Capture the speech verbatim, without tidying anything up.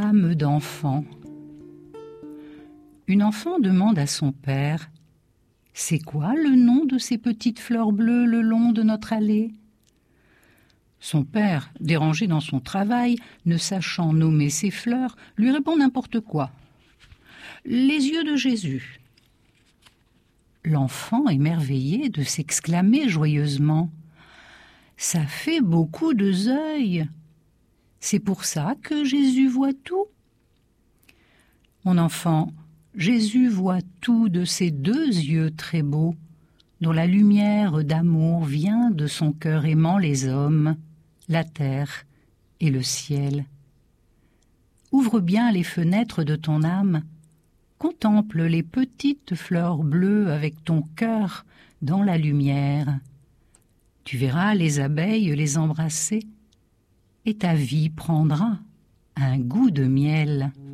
âme d'enfant. Une enfant demande à son père « C'est quoi le nom de ces petites fleurs bleues le long de notre allée ?» Son père, dérangé dans son travail, ne sachant nommer ses fleurs, lui répond n'importe quoi. « Les yeux de Jésus. » L'enfant, émerveillé, de s'exclamer joyeusement « Ça fait beaucoup de œils. C'est pour ça que Jésus voit tout. » Mon enfant, Jésus voit tout de ses deux yeux très beaux, dont la lumière d'amour vient de son cœur aimant les hommes, la terre et le ciel. Ouvre bien les fenêtres de ton âme, contemple les petites fleurs bleues avec ton cœur dans la lumière. Tu verras les abeilles les embrasser, et ta vie prendra un goût de miel.